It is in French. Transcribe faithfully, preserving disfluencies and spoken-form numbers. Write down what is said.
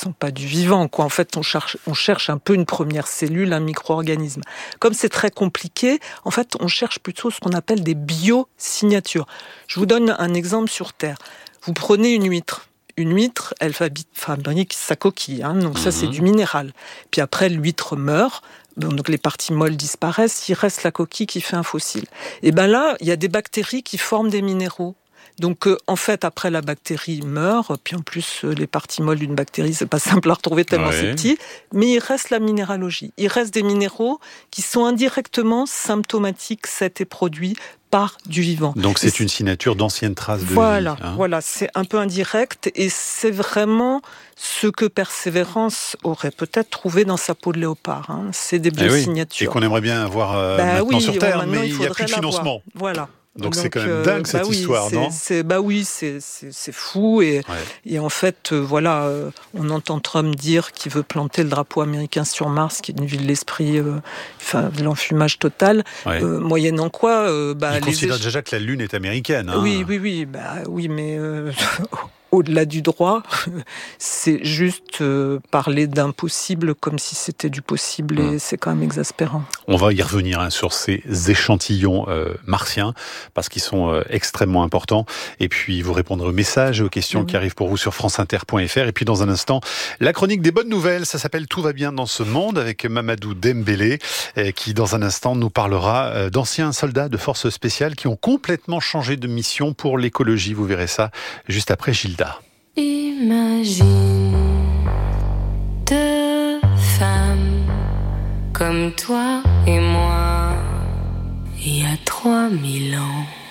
sont pas du vivant, quoi. En fait, on cherche, on cherche un peu une première cellule, un micro-organisme. Comme c'est très compliqué, en fait, on cherche plutôt ce qu'on appelle des biosignatures. Je vous donne un exemple sur Terre. Vous prenez une huître. Une huître, elle fabrique sa coquille, hein, donc ça, mmh. c'est du minéral. Puis après, l'huître meurt, donc les parties molles disparaissent, il reste la coquille qui fait un fossile. Et ben là, il y a des bactéries qui forment des minéraux. Donc, euh, en fait, après, la bactérie meurt, puis en plus, euh, les parties molles d'une bactérie, c'est pas simple à retrouver tellement ouais. c'est petit, mais il reste la minéralogie. Il reste des minéraux qui sont indirectement symptomatiques, c'est et produits par du vivant. Donc, c'est, c'est une signature d'anciennes traces de voilà, vie. Hein. Voilà, c'est un peu indirect, et c'est vraiment ce que Persévérance aurait peut-être trouvé dans sa peau de léopard. Hein. C'est des biosignatures. Eh oui. Et qu'on aimerait bien avoir euh, bah maintenant oui, sur Terre, maintenant, mais il n'y a plus de financement. Voilà. Donc, Donc c'est quand même euh, dingue cette bah oui, histoire, c'est, non c'est, Bah oui, c'est, c'est, c'est fou. Et, ouais. et en fait, euh, voilà, euh, on entend Trump dire qu'il veut planter le drapeau américain sur Mars, qui est une ville de l'esprit, euh, enfin, l'enfumage total. Ouais. Euh, moyennant quoi... Euh, bah, il les considère éche... déjà que la Lune est américaine. Hein. Oui, oui, oui, bah, oui, mais... Euh... Au-delà du droit, c'est juste euh, parler d'impossible comme si c'était du possible, et mmh. c'est quand même exaspérant. On va y revenir hein, sur ces échantillons euh, martiens, parce qu'ils sont euh, extrêmement importants. Et puis, vous répondrez aux messages et aux questions mmh. qui arrivent pour vous sur franceinter point f r. Et puis, dans un instant, la chronique des bonnes nouvelles. Ça s'appelle « Tout va bien dans ce monde » avec Mamadou Dembélé, euh, qui, dans un instant, nous parlera euh, d'anciens soldats de forces spéciales qui ont complètement changé de mission pour l'écologie. Vous verrez ça juste après Gilda. Imagine deux femmes comme toi et moi, il y a trois mille ans.